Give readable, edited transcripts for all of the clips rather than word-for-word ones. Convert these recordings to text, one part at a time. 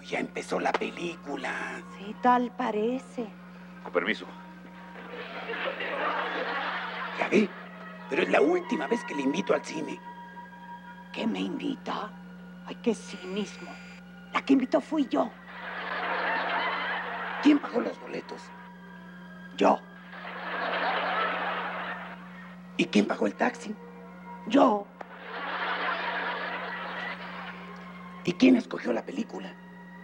Ya empezó la película. Sí, tal parece. Con permiso. Ya ve, pero es la última vez que le invito al cine. ¿Qué me invita? Ay, qué cinismo. La que invitó fui yo. ¿Quién pagó los boletos? Yo. ¿Y quién pagó el taxi? Yo. ¿Y quién escogió la película?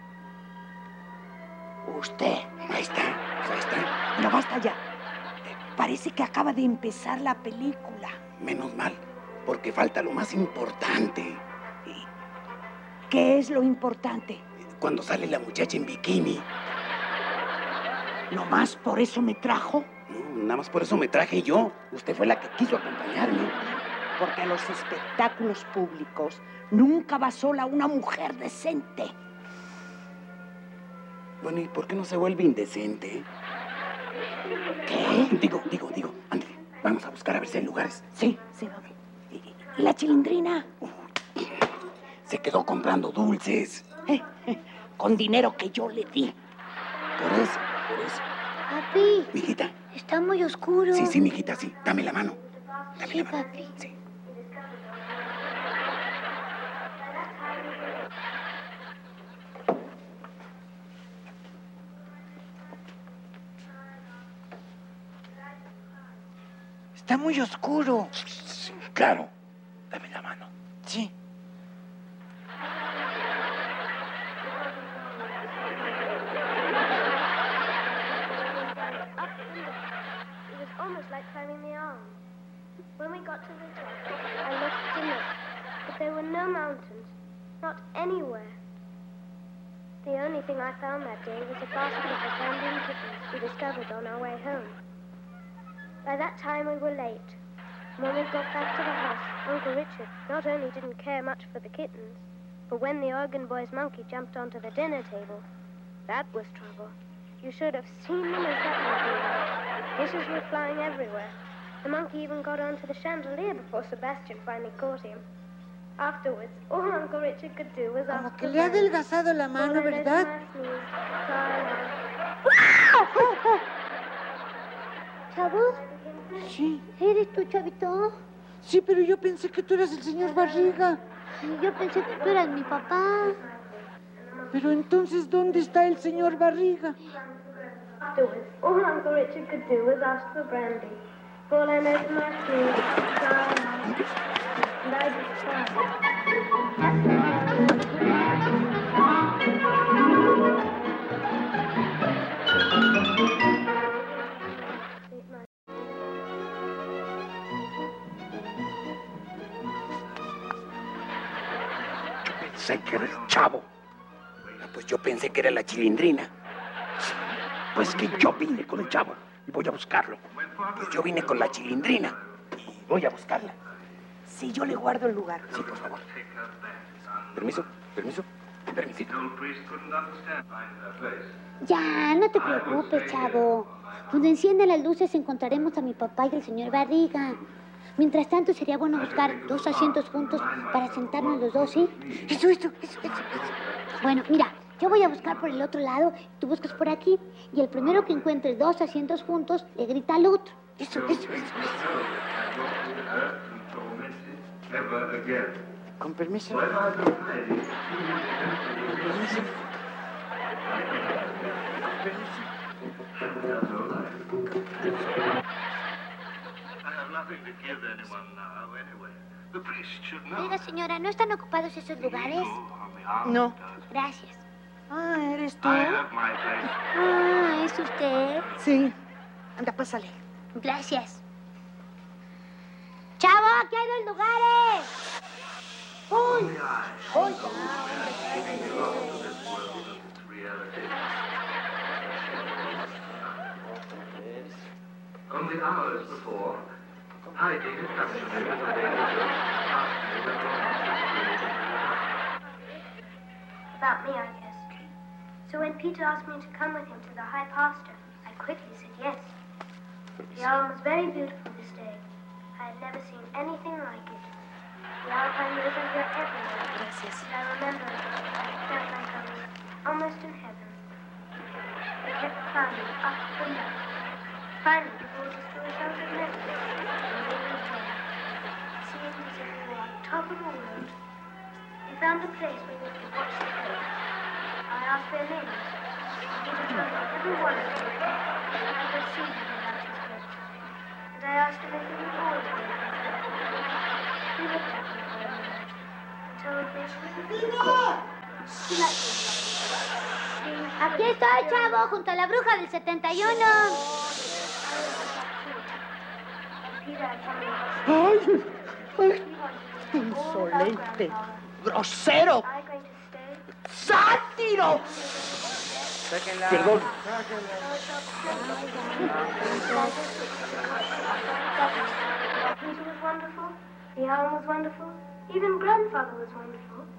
Usted. Ahí está, ahí está. No, basta ya. Parece que acaba de empezar la película. Menos mal, porque falta lo más importante. ¿Qué es lo importante? Cuando sale la muchacha en bikini. ¿Nomás por eso me trajo? No, nada más por eso me traje yo. Usted fue la que quiso acompañarme. Porque a los espectáculos públicos nunca va sola una mujer decente. Bueno, ¿y por qué no se vuelve indecente? ¿Qué? Digo, ándale, vamos a buscar a ver si hay lugares. Sí, vamos. ¿Y la Chilindrina? Se quedó comprando dulces. Con dinero que yo le di. Por eso. Papi. Mijita. Está muy oscuro. Sí, mijita, sí. Dame la mano. Sí, papi. Sí. Está muy oscuro. Sí, claro. Dame la mano. Sí. It was almost like climbing the arm. When we got to the top, I looked and looked, but there were no mountains, not anywhere. The only thing I found that day was a basket of abandoned kittens we discovered on our way home. By that time, we were late. When we got back to the house, Uncle Richard not only didn't care much for the kittens, but when the organ boy's monkey jumped onto the dinner table, that was trouble. You should have seen them as that monkey went. Dishes were flying everywhere. The monkey even got onto the chandelier before Sebastian finally caught him. Afterwards, all Uncle Richard could do was ask Como que le ha adelgazado la mano, ¿verdad? ¿Chavo? Sí. ¿Eres tú, Chavito? Sí, pero yo pensé que tú eras el señor Barriga. Sí, yo pensé que tú eras mi papá. Pero entonces, ¿dónde está el señor Barriga? Afterwards, all Uncle Richard could do was ask for brandy. All I know to my sleeve, and I just cried. Pensé que era el Chavo. Pues yo pensé que era la Chilindrina. Pues que yo vine con el Chavo y voy a buscarlo. Pues yo vine con la Chilindrina y voy a buscarla. Sí, yo le guardo el lugar. Sí, por favor. Permiso. Permisito. Ya, no te preocupes, Chavo. Cuando enciendan las luces encontraremos a mi papá y al señor Barriga. Mientras tanto, sería bueno buscar 2 asientos juntos para sentarnos los dos, ¿sí? Eso. Bueno, mira, yo voy a buscar por el otro lado, tú buscas por aquí, y el primero que encuentre 2 asientos juntos le grita al otro. Eso. Con permiso. Oiga, señora, ¿no están ocupados esos lugares? No. Gracias. Ah, ¿eres tú? Ah, ¿es usted? Sí. Anda, pásale. Gracias. ¡Chavo, aquí hay 2 lugares! ¡Uy! Only hours before, hiding had come to me with the About me, I guess. So when Peter asked me to come with him to the High Pasture, I quickly said yes. The island was very beautiful this day. I had never seen anything like it. The Alpine rivers were everywhere. Gracias. And I remember I felt like I was almost found him up and down. Finally, he brought us to a sheltered nest. It seemed as if we were on top of the world. We found a place where we could watch the birds. I asked their names. He told me every one of them. I could see them without his head. And I asked him if he would always be with me. He looked at me for a minute and told me he liked me. Aquí estoy, chavo, junto a la bruja del 71. ¡Ay! ¡Ay! ¡Insolente! ¡Grosero! ¡Sátiro! Perdón. Peter was wonderful. The Elm was wonderful. Even Grandfather was wonderful.